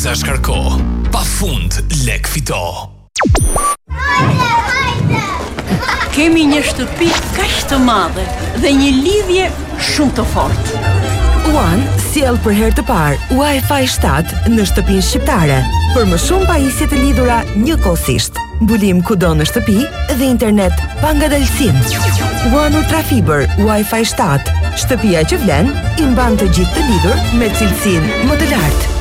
sa shkarko. Pafund lek fito. Kemi një shtëpi kaq të madhe dhe një lidhje shumë të fortë. One sjell për herë të parë Wi-Fi 7 në shtëpinë shqiptare. Për më shumë pajisje të lidhura njëkohësisht. Mbulim kudo në shtëpi dhe internet pa ngadalësim. One Ultra Fiber Wi-Fi 7. Shtëpia që vlen i mban të gjithë të lidhur me cilësinë më të lartë.